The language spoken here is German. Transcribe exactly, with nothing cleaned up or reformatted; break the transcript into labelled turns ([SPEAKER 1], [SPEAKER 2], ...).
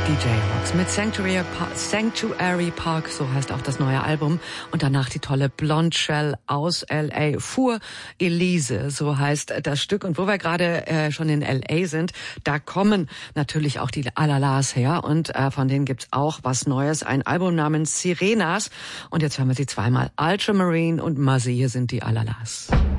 [SPEAKER 1] Die Jayhawks mit Sanctuary Park, Sanctuary Park, so heißt auch das neue Album. Und danach die tolle Blonde Shell aus L A. Für Elise, so heißt das Stück. Und wo wir gerade äh, schon in L A sind, da kommen natürlich auch die Alalas her. Und äh, von denen gibt's auch was Neues. Ein Album namens Sirenas. Und jetzt hören wir sie zweimal. Ultramarine und Muzzy, hier sind die Alalas.